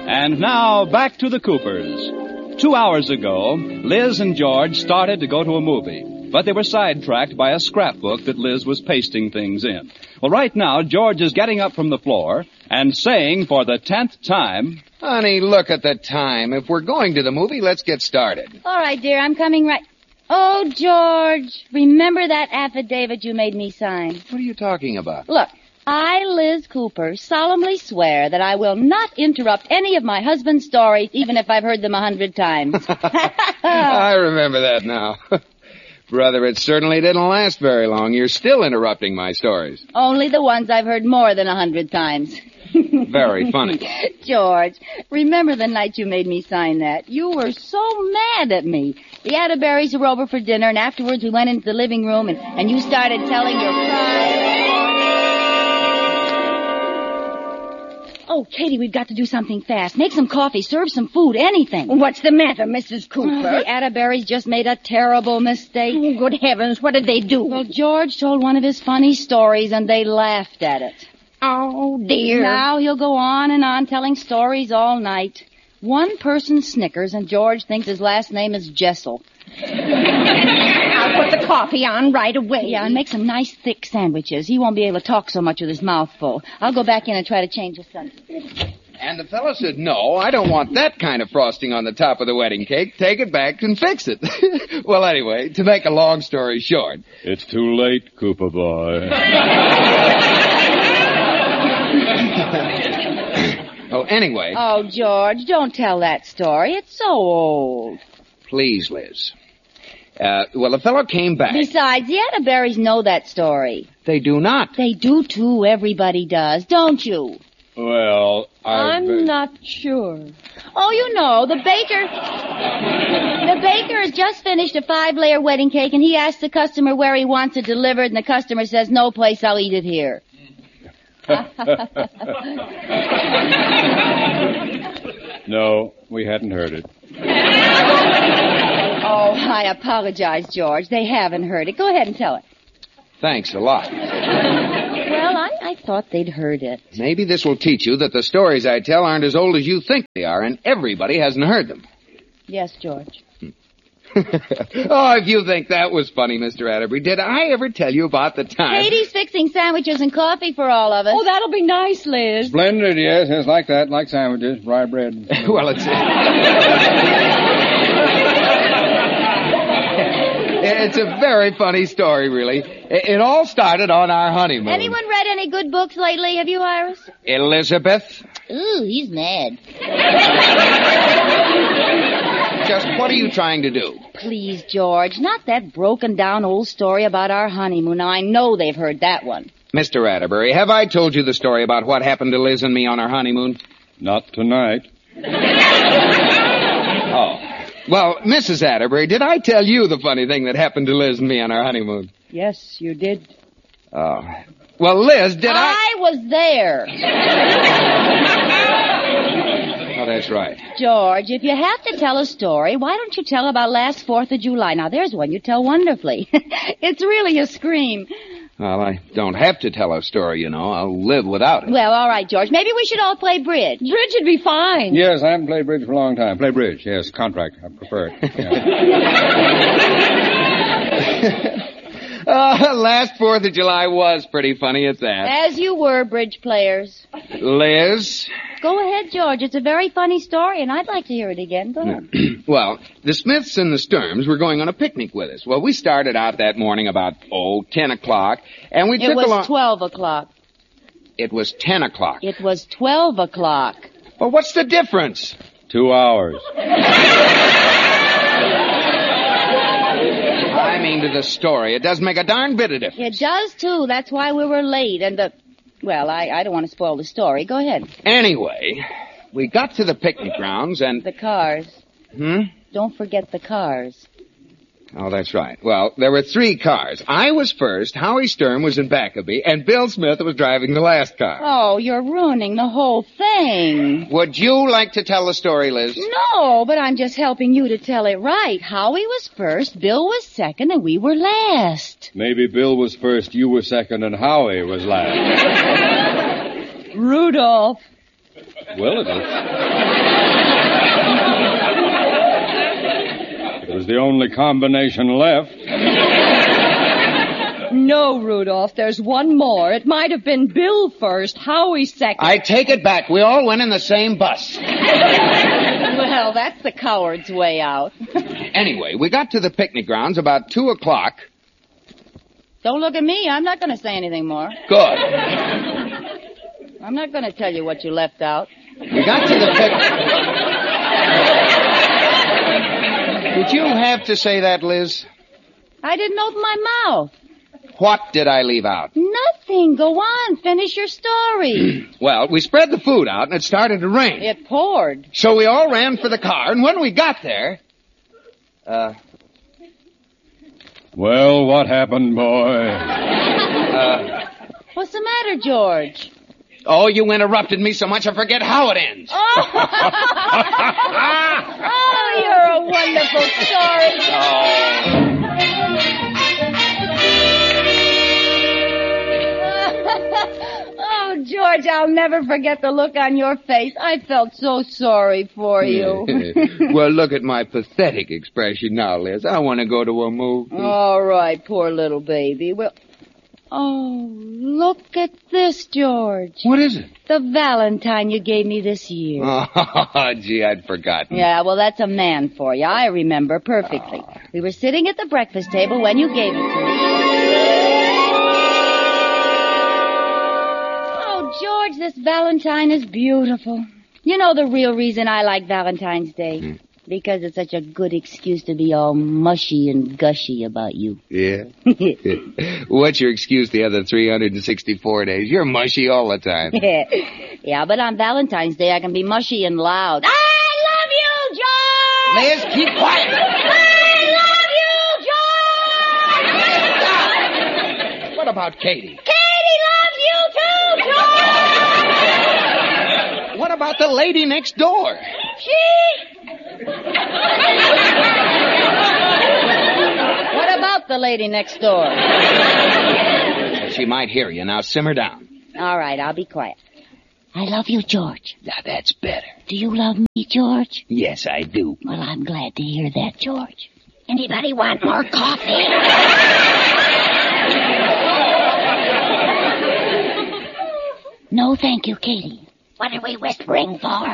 And now, back to the Coopers. 2 hours ago, Liz and George started to go to a movie, but they were sidetracked by a scrapbook that Liz was pasting things in. Well, right now, George is getting up from the floor and saying for the 10th time, Honey, look at the time. If we're going to the movie, let's get started. All right, dear, I'm coming right... Oh, George, remember that affidavit you made me sign? What are you talking about? Look, I, Liz Cooper, solemnly swear that I will not interrupt any of my husband's stories, even if I've heard them 100 times. I remember that now. Brother, it certainly didn't last very long. You're still interrupting my stories. Only the ones I've heard more than 100 times. Very funny. George, remember the night you made me sign that? You were so mad at me. The Atterberries were over for dinner, and afterwards we went into the living room, and you started telling your cries. Oh, Katie, we've got to do something fast. Make some coffee, serve some food, anything. What's the matter, Mrs. Cooper? The Atterberries just made a terrible mistake. Oh, good heavens, what did they do? Well, George told one of his funny stories, and they laughed at it. Oh, dear. Now he'll go on and on telling stories all night. One person snickers, and George thinks his last name is Jessel. I'll put the coffee on right away. Yeah, and make some nice thick sandwiches. He won't be able to talk so much with his mouth full. I'll go back in and try to change his sun. And the fellow said, no, I don't want that kind of frosting on the top of the wedding cake. Take it back and fix it. Well, anyway, to make a long story short. It's too late, Cooper boy. Oh, anyway. Oh, George, don't tell that story. It's so old. Please, Liz. Well, the fellow came back. Besides, the Atterberries know that story. They do not. They do, too. Everybody does, don't you? Well, I'm not sure. Oh, you know, the baker has just finished a 5-layer wedding cake, and he asked the customer where he wants it delivered, and the customer says, no place, I'll eat it here. No, we hadn't heard it. Oh, I apologize, George. They haven't heard it. Go ahead and tell it. Thanks a lot. Well, I thought they'd heard it. Maybe this will teach you that the stories I tell aren't as old as you think they are, and everybody hasn't heard them. Yes, George. Oh, if you think that was funny, Mr. Atterbury, did I ever tell you about the time... Katie's fixing sandwiches and coffee for all of us. Oh, that'll be nice, Liz. Splendid, yes, like that, like sandwiches, rye bread. Well, it's... It's a very funny story, really. It all started on our honeymoon. Anyone read any good books lately? Have you, Iris? Elizabeth? Ooh, he's mad. Just what are you trying to do? Please, George, not that broken-down old story about our honeymoon. Now, I know they've heard that one. Mr. Atterbury, have I told you the story about what happened to Liz and me on our honeymoon? Not tonight. Oh. Well, Mrs. Atterbury, did I tell you the funny thing that happened to Liz and me on our honeymoon? Yes, you did. Oh. Well, Liz, did I was there. Oh, that's right. George, if you have to tell a story, why don't you tell about last 4th of July? Now, there's one you tell wonderfully. It's really a scream. Well, I don't have to tell a story, you know. I'll live without it. Well, all right, George. Maybe we should all play bridge. Bridge would be fine. Yes, I haven't played bridge for a long time. Play bridge, yes, contract. I prefer it. Yeah. Last 4th of July was pretty funny at that. As you were, bridge players. Liz? Go ahead, George. It's a very funny story, and I'd like to hear it again. Go ahead. Well, the Smiths and the Sturms were going on a picnic with us. Well, we started out that morning about, 10 o'clock, and we took along... It was 12 o'clock. It was 10 o'clock. It was 12 o'clock. Well, what's the difference? 2 hours. I mean to the story. It does make a darn bit of difference. It does, too. That's why we were late, and the... Well, I don't want to spoil the story. Go ahead. Anyway, we got to the picnic grounds and... The cars. Don't forget the cars. Oh, that's right. Well, there were 3 cars. I was first, Howie Sturm was in back of me, and Bill Smith was driving the last car. Oh, you're ruining the whole thing. Would you like to tell the story, Liz? No, but I'm just helping you to tell it right. Howie was first, Bill was second, and we were last. Maybe Bill was first, you were second, and Howie was last. Rudolph. Well, it is. the only combination left. No, Rudolph, there's one more. It might have been Bill first, Howie second. I take it back. We all went in the same bus. Well, that's the coward's way out. Anyway, we got to the picnic grounds about 2 o'clock. Don't look at me. I'm not going to say anything more. Good. I'm not going to tell you what you left out. We got to the picnic... Did you have to say that, Liz? I didn't open my mouth. What did I leave out? Nothing. Go on. Finish your story. Well, we spread the food out, and it started to rain. It poured. So we all ran for the car, and when we got there... Well, what happened, boy? What's the matter, George? Oh, you interrupted me so much I forget how it ends. Oh, you're a wonderful story. Oh, George, I'll never forget the look on your face. I felt so sorry for you. Well, look at my pathetic expression now, Liz. I want to go to a movie. All right, poor little baby. Well, oh, look at this, George. What is it? The Valentine you gave me this year. Oh, gee, I'd forgotten. Yeah, well, that's a man for you. I remember perfectly. We were sitting at the breakfast table when you gave it to me. Oh, George, this Valentine is beautiful. You know the real reason I like Valentine's Day? Because it's such a good excuse to be all mushy and gushy about you. Yeah? What's your excuse the other 364 days? You're mushy all the time. Yeah, but on Valentine's Day I can be mushy and loud. I love you, George! Liz, keep quiet! I love you, George! What about Katie? Katie loves you too, George! What about the lady next door? What about the lady next door? She might hear you. Now simmer down. All right, I'll be quiet. I love you, George. Now that's better. Do you love me, George? Yes, I do. Well, I'm glad to hear that, George. Anybody want more coffee? No, thank you, Katie. What are we whispering for? Oh,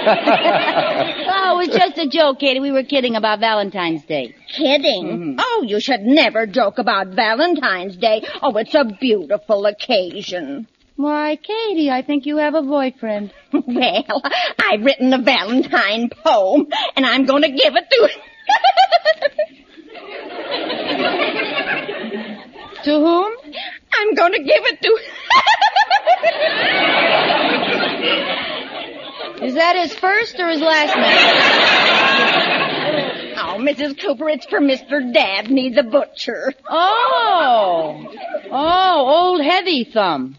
it was just a joke, Katie. We were kidding about Valentine's Day. Kidding? Mm-hmm. Oh, you should never joke about Valentine's Day. Oh, it's a beautiful occasion. Why, Katie, I think you have a boyfriend. Well, I've written a Valentine poem, and I'm going to give it to... To whom? I'm going to give it to... Is that his first or his last name? Oh, Mrs. Cooper, it's for Mr. Dabney, the butcher. Oh, old heavy thumb.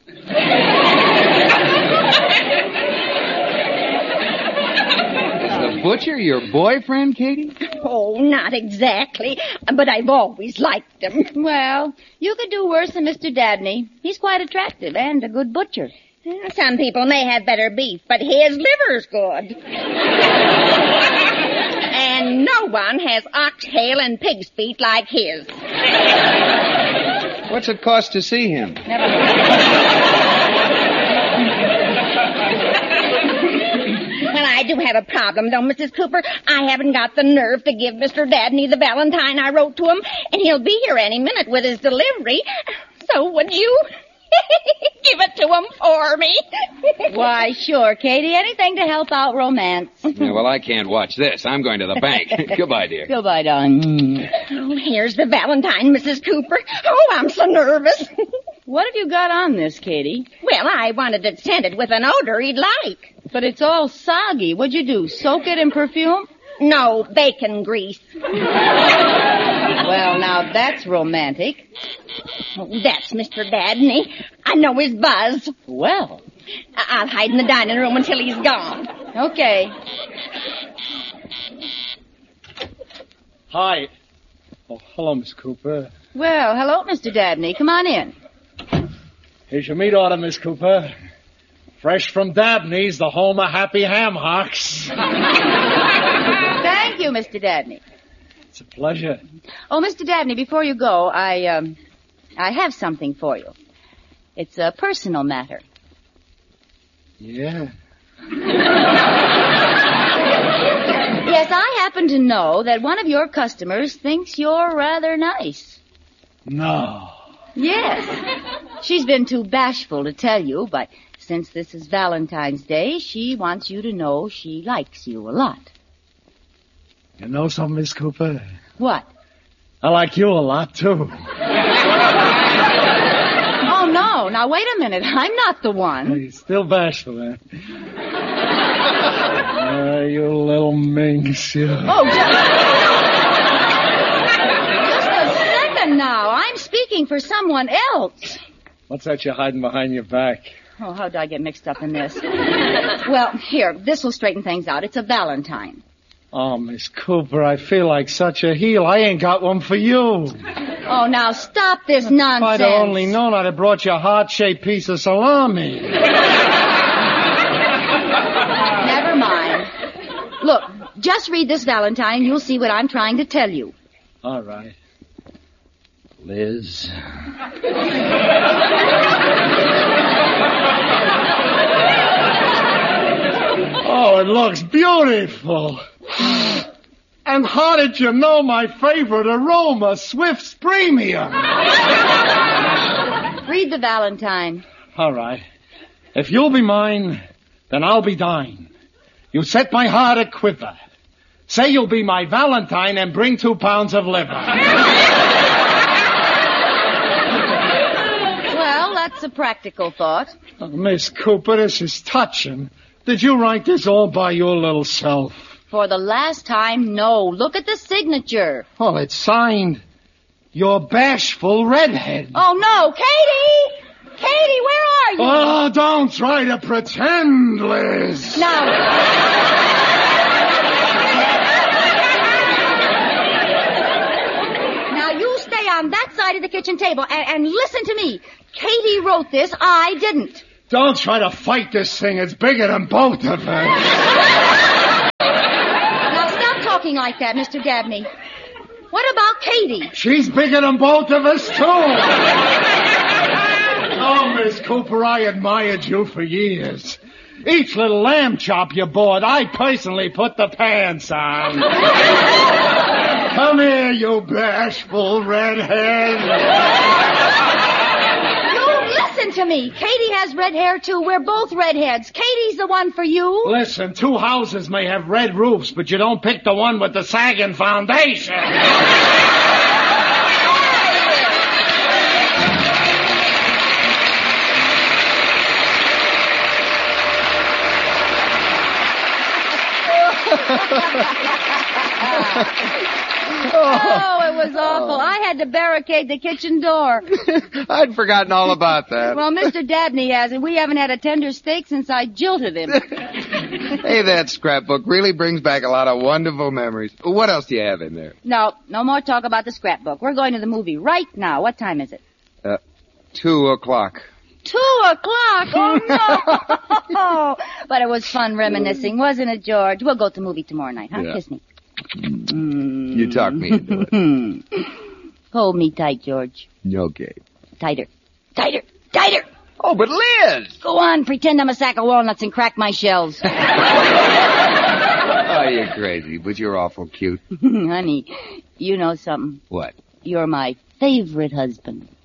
Is the butcher your boyfriend, Katie? Oh, not exactly, but I've always liked him. Well, you could do worse than Mr. Dabney. He's quite attractive and a good butcher. Some people may have better beef, but his liver's good. And no one has oxtail and pig's feet like his. What's it cost to see him? Never Well, I do have a problem, though, Mrs. Cooper. I haven't got the nerve to give Mr. Dabney the Valentine I wrote to him, and he'll be here any minute with his delivery. So would you give it to him for me? Why, sure, Katie. Anything to help out romance. Yeah, well, I can't watch this. I'm going to the bank. Goodbye, dear. Goodbye, darling. Oh, here's the Valentine, Mrs. Cooper. Oh, I'm so nervous. What have you got on this, Katie? Well, I wanted it scented with an odor he'd like. But it's all soggy. What'd you do, soak it in perfume? No, bacon grease. Well, now that's romantic. Oh, that's Mr. Dabney. I know his buzz. Well. I'll hide in the dining room until he's gone. Okay. Hi. Oh, hello, Miss Cooper. Well, hello, Mr. Dabney. Come on in. Here's your meat order, Miss Cooper. Fresh from Dabney's, the home of happy ham hocks. Thank you, Mr. Dabney. It's a pleasure. Oh, Mr. Dabney, before you go, I have something for you. It's a personal matter. Yeah. Yes, I happen to know that one of your customers thinks you're rather nice. No. Yes. She's been too bashful to tell you, but since this is Valentine's Day, she wants you to know she likes you a lot. You know something, Miss Cooper? What? I like you a lot, too. Oh, no. Now, wait a minute. I'm not the one. You're still bashful, eh? You little minx, you. Oh, just a second now. I'm speaking for someone else. What's that you're hiding behind your back? Oh, how did I get mixed up in this? Well, here, this will straighten things out. It's a valentine. Oh, Miss Cooper, I feel like such a heel. I ain't got one for you. Oh, now stop this nonsense. If I'd only known, I'd have brought you a heart-shaped piece of salami. Never mind. Look, just read this valentine. You'll see what I'm trying to tell you. All right. Liz. Oh, it looks beautiful. And how did you know my favorite aroma, Swift's Premium? Read the valentine. All right. If you'll be mine, then I'll be thine. You set my heart a quiver. Say you'll be my Valentine and bring 2 pounds of liver. Well, that's a practical thought. Oh, Miss Cooper, this is touching. Did you write this all by your little self? For the last time, no. Look at the signature. Oh, it's signed. Your bashful redhead. Oh, no. Katie! Katie, where are you? Oh, don't try to pretend, Liz. Now, you stay on that side of the kitchen table and listen to me. Katie wrote this. I didn't. Don't try to fight this thing. It's bigger than both of us. Now, stop talking like that, Mr. Dabney. What about Katie? She's bigger than both of us, too. Oh, Miss Cooper, I admired you for years. Each little lamb chop you bought, I personally put the pants on. Come here, you bashful redhead. You listen to me. Katie has red hair, too. We're both redheads. Katie's the one for you. Listen, 2 houses may have red roofs, but you don't pick the one with the sagging foundation. Oh, it was awful. I had to barricade the kitchen door. I'd forgotten all about that. Well, Mr. Dabney has, and we haven't had a tender steak since I jilted him. Hey, that scrapbook really brings back a lot of wonderful memories. What else do you have in there? No more talk about the scrapbook. We're going to the movie right now. What time is it? 2 o'clock. 2 o'clock? Oh, no. But it was fun reminiscing, wasn't it, George? We'll go to the movie tomorrow night, huh? Yeah. Kiss me. You talk me into it. Hold me tight, George. Okay. Tighter. Tighter. Tighter. Oh, but Liz! Go on, pretend I'm a sack of walnuts and crack my shells. Oh, you're crazy, but you're awful cute. Honey, you know something. What? You're my favorite husband.